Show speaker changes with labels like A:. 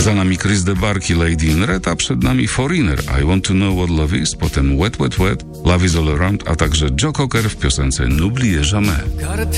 A: Za nami Chris de Barki, Lady in Red, a przed nami Foreigner, I Want to Know What Love Is, potem Wet, Wet, Wet, Love Is All Around, a także Joe Cocker w piosence N'Oubliez Jamais.